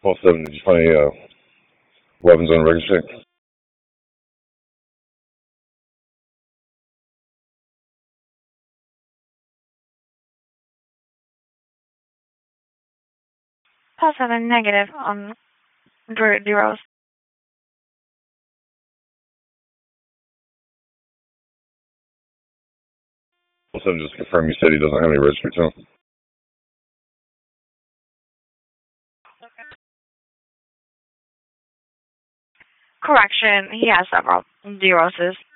Paul 7, did you find any weapons on record check? +7 negative on zeros. Paul 7, just confirm you said he doesn't have any registry to him. Correction, he has several zeros.